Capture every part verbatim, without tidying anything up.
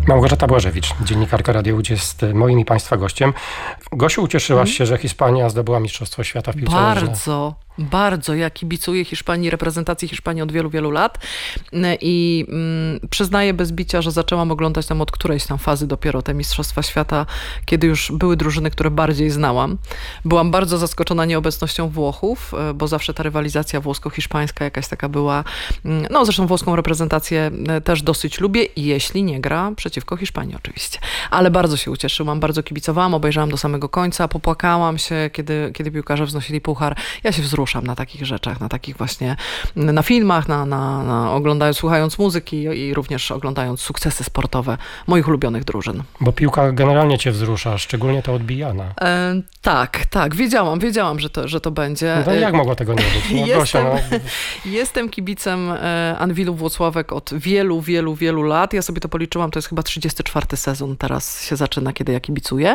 Małgorzata Błażewicz, dziennikarka Radia Łódź, jest moim i Państwa gościem. Gosiu, ucieszyłaś hmm? się, że Hiszpania zdobyła Mistrzostwo Świata w piłce nożnej? Bardzo, bardzo. Ja kibicuję Hiszpanii, reprezentacji Hiszpanii od wielu, wielu lat i mm, przyznaję bez bicia, że zaczęłam oglądać tam od którejś tam fazy dopiero te Mistrzostwa Świata, kiedy już były drużyny, które bardziej znałam. Byłam bardzo zaskoczona nieobecnością Włochów, bo zawsze ta rywalizacja włosko-hiszpańska jakaś taka była. No zresztą włoską reprezentację też dosyć lubię, jeśli nie gra przeciwko Hiszpanii oczywiście. Ale bardzo się ucieszyłam, bardzo kibicowałam, obejrzałam do samego końca, popłakałam się, kiedy, kiedy piłkarze wznosili puchar. Ja się wzruszam na takich rzeczach, na takich właśnie, na filmach, na, na, na oglądając, słuchając muzyki i również oglądając sukcesy sportowe moich ulubionych drużyn. Bo piłka generalnie cię wzrusza, szczególnie ta odbijana. E, tak, tak, wiedziałam, wiedziałam, że to, że to będzie. No to jak mogło tego nie być? No, jestem, Gosia, no. jestem kibicem Anwilu Włocławek od wielu, wielu, wielu lat. Ja sobie to policzyłam, to jest chyba trzydziesty czwarty sezon teraz się zaczyna, kiedy ja kibicuję.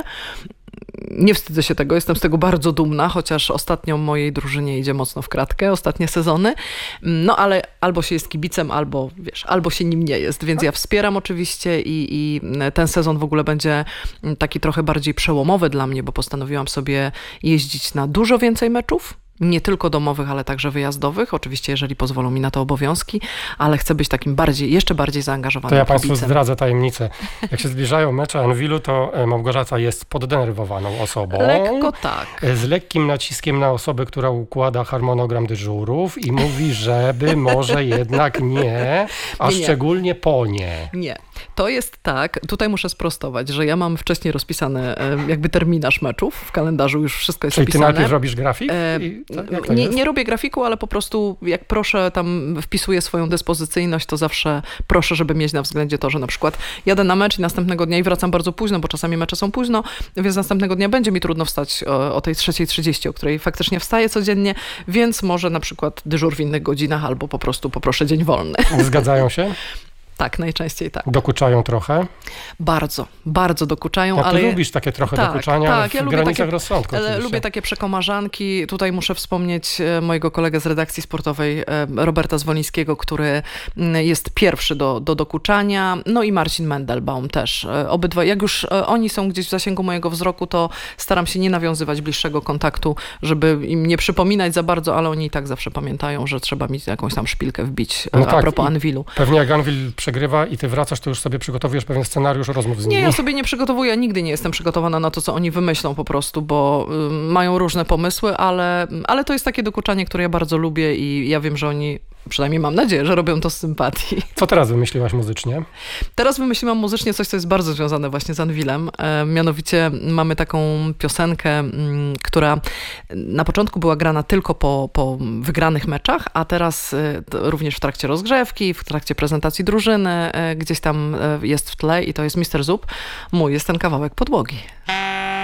Nie wstydzę się tego, jestem z tego bardzo dumna, chociaż ostatnio mojej drużynie idzie mocno w kratkę, ostatnie sezony. No ale albo się jest kibicem, albo wiesz, albo się nim nie jest, więc ja wspieram oczywiście i, i ten sezon w ogóle będzie taki trochę bardziej przełomowy dla mnie, bo postanowiłam sobie jeździć na dużo więcej meczów. Nie tylko domowych, ale także wyjazdowych. Oczywiście, jeżeli pozwolą mi na to obowiązki, ale chcę być takim bardziej, jeszcze bardziej zaangażowanym To ja kibicem. Państwu zdradzę tajemnicę. Jak się zbliżają mecze Anwilu, to Małgorzata jest poddenerwowaną osobą. Lekko tak. Z lekkim naciskiem na osobę, która układa harmonogram dyżurów i mówi, żeby może jednak nie, a nie, nie. szczególnie po nie. Nie. To jest tak, tutaj muszę sprostować, że ja mam wcześniej rozpisany jakby terminarz meczów w kalendarzu, już wszystko jest Czyli wpisane. ty najpierw robisz grafik? E, I to, nie, nie robię grafiku, ale po prostu jak proszę, tam wpisuję swoją dyspozycyjność, to zawsze proszę, żeby mieć na względzie to, że na przykład jadę na mecz i następnego dnia i wracam bardzo późno, bo czasami mecze są późno, więc następnego dnia będzie mi trudno wstać o, o tej trzeciej trzydzieści, o której faktycznie wstaję codziennie, więc może na przykład dyżur w innych godzinach albo po prostu poproszę dzień wolny. Zgadzają się? Tak, najczęściej tak. Dokuczają trochę? Bardzo, bardzo dokuczają. A ty ale lubisz takie trochę tak, dokuczania, tak, ale w ja granicach takie, rozsądku. ale lubię takie przekomarzanki. Tutaj muszę wspomnieć mojego kolegę z redakcji sportowej, Roberta Zwolińskiego, który jest pierwszy do, do dokuczania. No i Marcin Mendelbaum też. Obydwaj, jak już oni są gdzieś w zasięgu mojego wzroku, to staram się nie nawiązywać bliższego kontaktu, żeby im nie przypominać za bardzo, ale oni i tak zawsze pamiętają, że trzeba mi jakąś tam szpilkę wbić no a tak, propos Anwilu. Pewnie jak Anwil przegrywa i ty wracasz, to już sobie przygotowujesz pewien scenariusz rozmów z nimi. Nie, ja sobie nie przygotowuję, ja nigdy nie jestem przygotowana na to, co oni wymyślą po prostu, bo y, mają różne pomysły, ale, ale to jest takie dokuczanie, które ja bardzo lubię i ja wiem, że oni, przynajmniej mam nadzieję, że robią to z sympatii. Co teraz wymyśliłaś muzycznie? Teraz wymyśliłam muzycznie coś, co jest bardzo związane właśnie z Anwilem. E, mianowicie mamy taką piosenkę, m, która na początku była grana tylko po, po wygranych meczach, a teraz e, również w trakcie rozgrzewki, w trakcie prezentacji drużyny, e, gdzieś tam e, jest w tle i to jest mister Zub. Mój jest ten kawałek podłogi.